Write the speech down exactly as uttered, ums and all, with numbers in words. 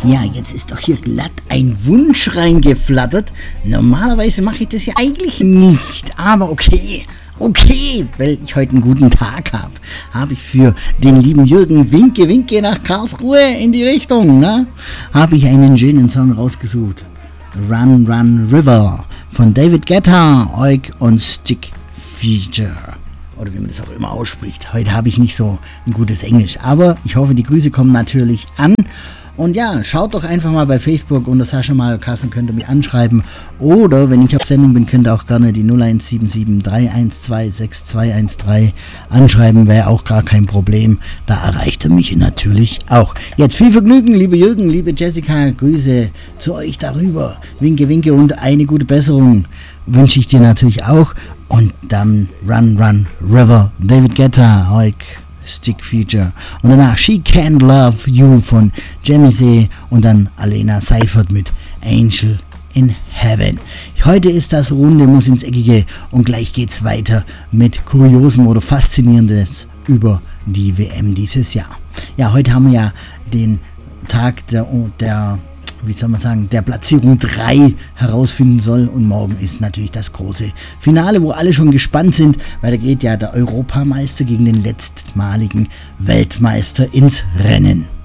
Ja, jetzt ist doch hier glatt ein Wunsch reingeflattert. Normalerweise mache ich das ja eigentlich nicht, aber okay, okay, weil ich heute einen guten Tag habe, habe ich für den lieben Jürgen Winke Winke nach Karlsruhe in die Richtung, ne? Habe ich einen schönen Song rausgesucht. Run Run River von David Guetta, Oik und Stick Feature. Oder wie man das auch immer ausspricht. Heute habe ich nicht so ein gutes Englisch, aber ich hoffe, die Grüße kommen natürlich an. Und ja, schaut doch einfach mal bei Facebook unter Sascha Mario Kassen, könnt ihr mich anschreiben. Oder wenn ich auf Sendung bin, könnt ihr auch gerne die null eins sieben sieben drei eins zwei sechs zwei eins drei anschreiben, wäre auch gar kein Problem. Da erreicht ihr mich natürlich auch. Jetzt viel Vergnügen, liebe Jürgen, liebe Jessica, Grüße zu euch darüber. Winke, winke und eine gute Besserung wünsche ich dir natürlich auch. Und dann Run, Run, River, David Guetta, Oik, Stick Feature. Und danach She Can't Love You von Jamie und dann Alena Seifert mit Angel in Heaven. Heute ist das Runde Muss ins Eckige und gleich geht's weiter mit Kuriosem oder Faszinierendes über die W M dieses Jahr. Ja, heute haben wir ja den Tag der, der wie soll man sagen, der Platzierung drei herausfinden soll. Und morgen ist natürlich das große Finale, wo alle schon gespannt sind, weil da geht ja der Europameister gegen den letztmaligen Weltmeister ins Rennen.